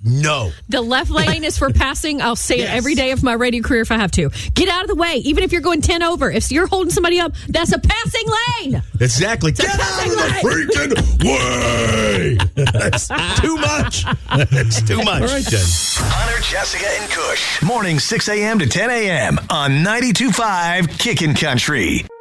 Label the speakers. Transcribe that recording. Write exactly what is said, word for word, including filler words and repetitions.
Speaker 1: No.
Speaker 2: The left lane is for passing. I'll say yes. it every day of my radio career if I have to. Get out of the way. Even if you're going ten over. If you're holding somebody up, that's a passing lane.
Speaker 1: Exactly. It's Get out of the freaking way. That's too much. That's too much. All right, then.
Speaker 3: Hunter, Jessica, and Kush. Morning six a.m. to ten a.m. on ninety-two point five Kickin' Country.